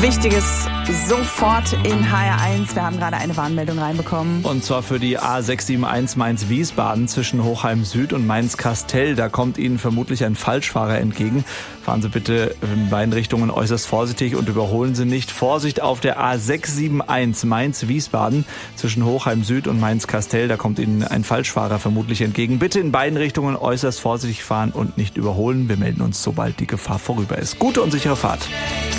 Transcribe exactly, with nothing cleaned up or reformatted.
Wichtiges sofort in H R eins. Wir haben gerade eine Warnmeldung reinbekommen. Und zwar für die A sechs sieben eins Mainz-Wiesbaden zwischen Hochheim Süd und Mainz-Kastel. Da kommt Ihnen vermutlich ein Falschfahrer entgegen. Fahren Sie bitte in beiden Richtungen äußerst vorsichtig und überholen Sie nicht. Vorsicht auf der A sechs sieben eins Mainz-Wiesbaden zwischen Hochheim Süd und Mainz-Kastel. Da kommt Ihnen ein Falschfahrer vermutlich entgegen. Bitte in beiden Richtungen äußerst vorsichtig fahren und nicht überholen. Wir melden uns, sobald die Gefahr vorüber ist. Gute und sichere Fahrt.